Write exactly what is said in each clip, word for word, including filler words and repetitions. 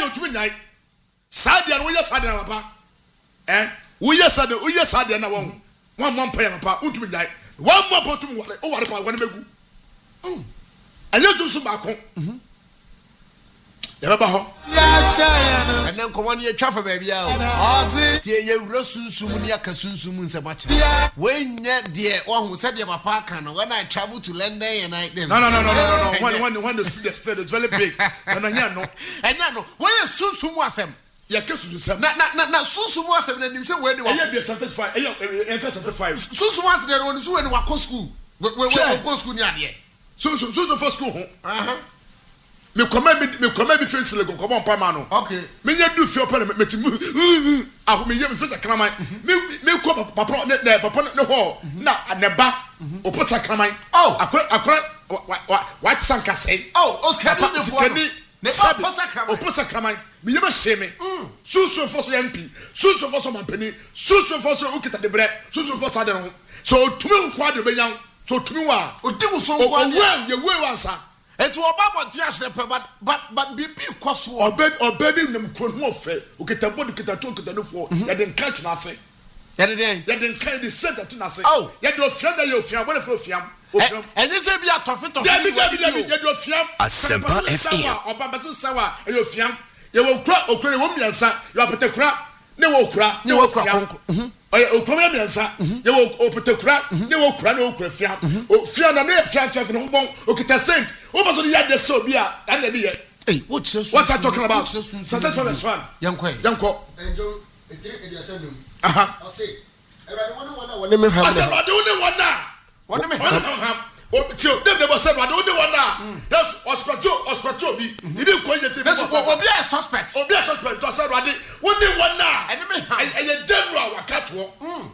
no to me night. Sadia no yes sadia papa. Eh? We yes sadia, we yes sadia na won. One man pay papa, unto me night. One more bottom wale, o wale pa wane megu. Mm. And you just back home. Mhm. Yaba ho. Yes, sir. And then come on, you travel, baby. Oh, you Russum, you Kasunsun, Sabachi. When yet, dear, one who said your papa can when I travel to London and I. No, no, no, no, no, no. One, one, one, the state is very big. And I know, and I know, where is Sunsum was him? Yeah, Kessu is some. Not, not, not, Sunsum was him, and you say, where do I be satisfied? Satisfied. Sunsum was there when you went to school. Where go school near there? Sunsum, Sunsum for school. Uh huh. Me come me me come me face le come on pa ma no okay me nya du fio pa me metimu ah me ye me face kraman me me ko papa ne papa ne ho na aneba o pota kraman oh akora akora what sanka say oh Oscar ne fo ne sabi o pota kraman me ye be she me susu fo so mp susu fo so mampani susu fo so ukita de bre susu fo sa de no so tumi kwa de be nyan so tumi wa o di wo so kwa de ye we wansa etu obaba ti asrepe but but but bibi kwaso obed obedi nem kron ho fe ukita bodu kita to kita no fo ya den catch na ase ya den ya den kind the center to na ase oh ya de ofiam da ya ofiam bo le fo ofiam ofiam enye se bia tofi tofi ya bi ya bi ya de ofiam Asempa F M obamba so sawa ya ofiam ya wo kura okure wo miansa ya petekura ne wo kura ne wo kura konko mhm oya okura miansa ya wo petekura ne wo kura ne wo kura fiam ofiam na ne fiam fiam no bon okita saint o ba so ya de so bia and na be hey what Jesus what are talking about Satan for this one yanko yanko enjo etire ediasem aha o say everybody one one one me ham I said what only one na one me ham o tio dem dem said what only one na that's hospital hospital bi ibi ko yete that's obi a suspect obi a suspect to said what only one na and me ham e general wakato mm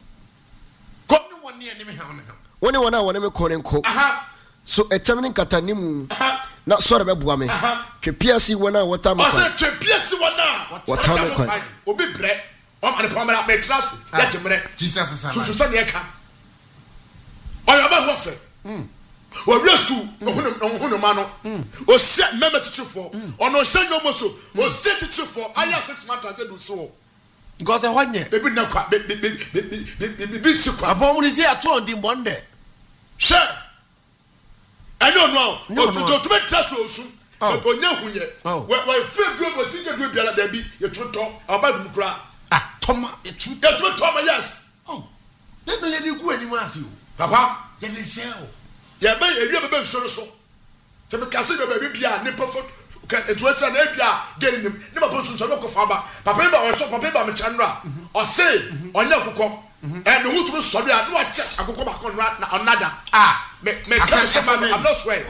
ko ni one ni me ham na one one na one me ko nko aha so etamni katanimu na sore be bua me twepiasi wona wota me kwa ose twepiasi wona wota me kwa obi bre o ma ne pamara me class ya jemre Jesus is alive so so ne ka oya ba wo fe mm o real school ohunu ohunu ma no o se meme titufo ono se no moso o se titufo aya six months as do so because e honye be bi na kwa be be be be si kwa abon ni se ato on di monde she I don't know. To to to make trust osu. Go nya hunye. We we free group we teacher group biala da bi ye to to aba bi kura. Ah, toma, ye to ye to toma yes. Oh. Then no ye dey go ani ase o. Papa, ye dey sell. Ye ba ye wi be nsoro so. Te me kase do ba bi bia ne perfect etu esa na bia geri nim. Ne ba posu so no ko fa ba. Papa ba o so papa ba me chanra. O say onya kokko. And who to sorry I do a check I go back on another ah me me I'm not swear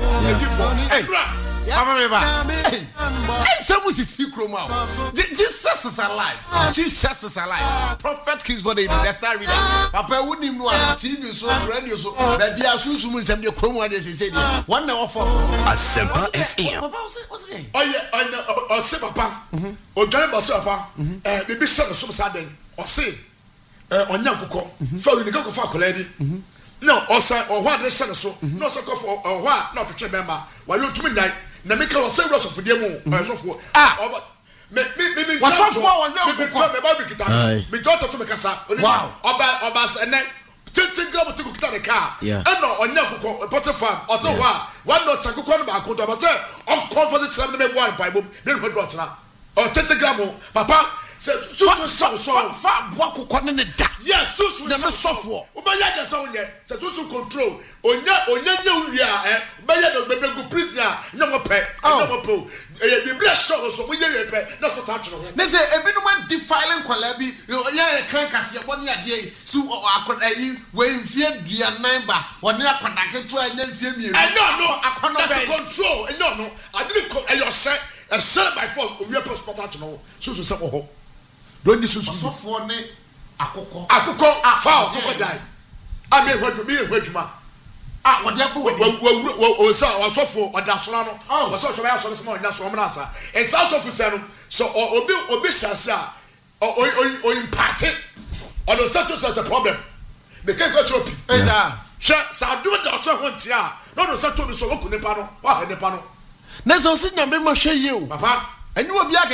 hey Papa me ba hey some is secret now Jesus is alive Jesus is alive Prophet Kings body the star reader Papa wouldn't even know T V so radio so baby asusu mu nsem de krom wa de say say one na offer Asempa F M Papa what's it oh yeah oh say papa o dwan ba say papa eh bibi say so sa den o say onya kokko fa we nika ko fa kola bi no osa o hwa de hye ne so no so ko fo o hwa na twetwe bemba wa yo tumi ndai na meka wo say roso fodie mu o so fo ah me me me wa so fo wo na kokko me ba bi kita me jota to me kasa wow oba oba ene twenty gram to kita de car e no onya kokko potter farm o so hwa one no chakokko no ba ko do ba say on comfort tram me bo an bible be no do tram o twenty gram papa so so so so fa boa kokko ne ne da yes so so na me sofo o ba ya da so nye so so control onya onya nya wi a eh ba ya do bebe go prisoner nya mo pe nya mo po e bi bla so so mo ye pe na so ta tro ho ne say ebi no man defiling kwala bi ya kan kase bo ne ade su akoda yi we mfie duanan ba woni akoda keto anya mfie mienu eh no no akono be control eh no no I didn't co eh your set a set by force o we passport at no so so se ho don't this so so for ne akoko akoko fa akoko dai ami ehwadu mi ehwaduma ah wode apo we o sa o sofo odasora no o so choba ya so se ma onya so mna asa it's out of se no so obi obi sase a o o impact o no set to the problem the case go tropi eza sha sa do da so ho ntia no no set to bi so wo ku nipa no wa ha nipa no na so si nyambe ma hwe yi o papa eni obi